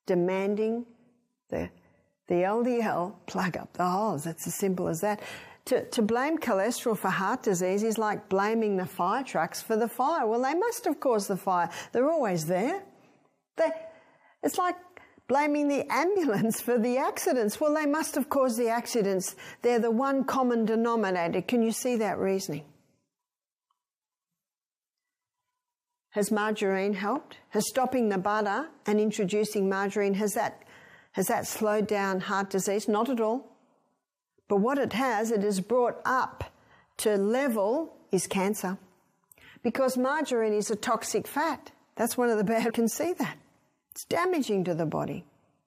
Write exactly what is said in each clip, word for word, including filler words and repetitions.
demanding the, the L D L plug up the holes. It's as simple as that. To, to blame cholesterol for heart disease is like blaming the fire trucks for the fire. Well, they must have caused the fire. They're always there. They, it's like blaming the ambulance for the accidents. Well, they must have caused the accidents. They're the one common denominator. Can you see that reasoning? Has margarine helped? Has stopping the butter and introducing margarine, has that, has that slowed down heart disease? Not at all. But what it has, it has brought up to level is cancer. Because margarine is a toxic fat. That's one of the bad. You can see that. It's damaging to the body.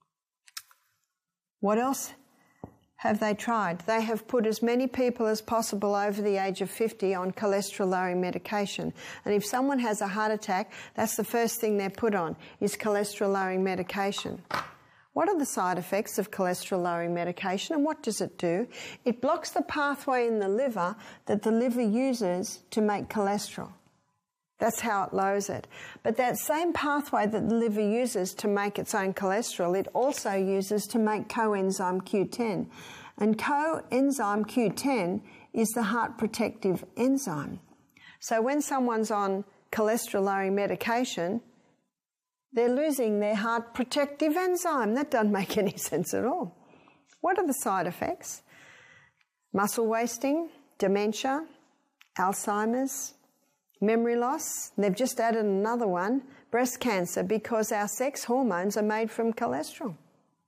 What else have they tried? They have put as many people as possible over the age of fifty on cholesterol-lowering medication. And if someone has a heart attack, that's the first thing they're put on, is cholesterol-lowering medication. What are the side effects of cholesterol-lowering medication, and what does it do? It blocks the pathway in the liver that the liver uses to make cholesterol. That's how it lowers it. But that same pathway that the liver uses to make its own cholesterol, it also uses to make coenzyme Q ten. And coenzyme Q ten is the heart protective enzyme. So when someone's on cholesterol-lowering medication, they're losing their heart protective enzyme. That doesn't make any sense at all. What are the side effects? Muscle wasting, dementia, Alzheimer's, memory loss. They've just added another one, breast cancer, because our sex hormones are made from cholesterol.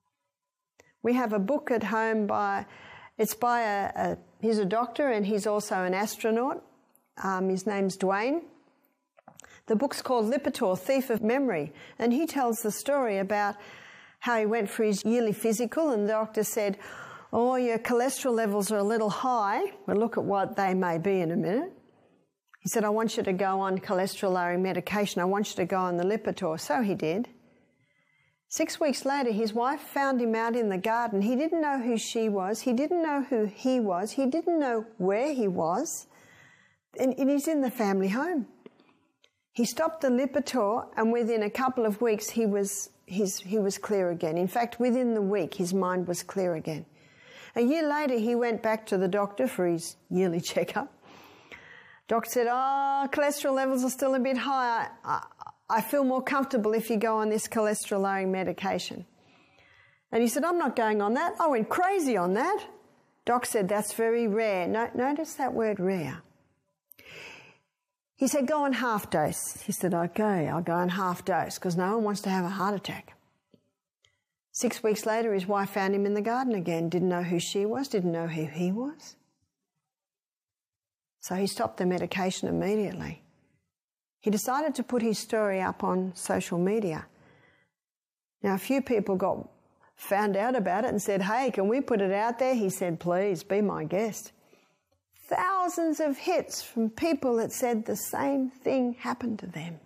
We have a book at home by, it's by a, a he's a doctor and he's also an astronaut. Um, his name's Dwayne. The book's called Lipitor, Thief of Memory, and he tells the story about how he went for his yearly physical and the doctor said, oh, your cholesterol levels are a little high. We'll look at what they may be in a minute. He said, I want you to go on cholesterol-lowering medication. I want you to go on the Lipitor. So he did. Six weeks later, his wife found him out in the garden. He didn't know who she was. He didn't know who he was. He didn't know where he was. And, and he's in the family home. He stopped the Lipitor, and within a couple of weeks, he was, his, he was clear again. In fact, within the week, his mind was clear again. A year later, he went back to the doctor for his yearly checkup. Doctor said, oh, cholesterol levels are still a bit high. I, I feel more comfortable if you go on this cholesterol-lowering medication. And he said, I'm not going on that. I went crazy on that. Doc said, that's very rare. No, notice that word rare. He said, go on half dose. He said, okay, I'll go on half dose because no one wants to have a heart attack. Six weeks later, his wife found him in the garden again. Didn't know who she was, didn't know who he was. So he stopped the medication immediately. He decided to put his story up on social media. Now, a few people got found out about it and said, hey, can we put it out there? He said, please, be my guest. Thousands of hits from people that said the same thing happened to them.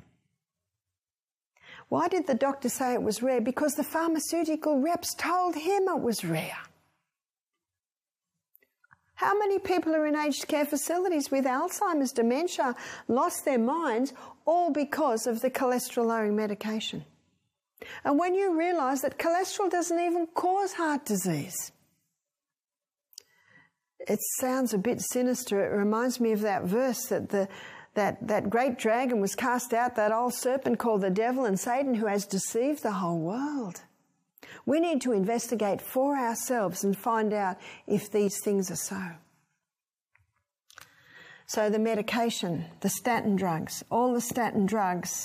Why did the doctor say it was rare? Because the pharmaceutical reps told him it was rare. How many people are in aged care facilities with Alzheimer's, dementia, lost their minds, all because of the cholesterol-lowering medication? And when you realise that cholesterol doesn't even cause heart disease, it sounds a bit sinister. It reminds me of that verse that the that, that great dragon was cast out, that old serpent called the devil and Satan, who has deceived the whole world. We need to investigate for ourselves and find out if these things are so. So the medication, the statin drugs, all the statin drugs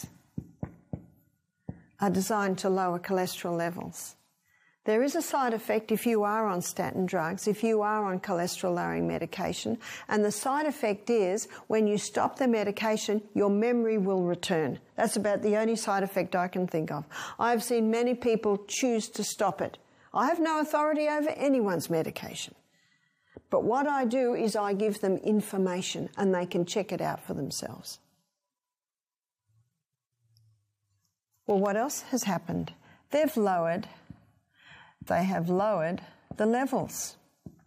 are designed to lower cholesterol levels. There is a side effect if you are on statin drugs, if you are on cholesterol-lowering medication, and the side effect is when you stop the medication, your memory will return. That's about the only side effect I can think of. I've seen many people choose to stop it. I have no authority over anyone's medication. But what I do is I give them information and they can check it out for themselves. Well, what else has happened? They've lowered... They have lowered the levels.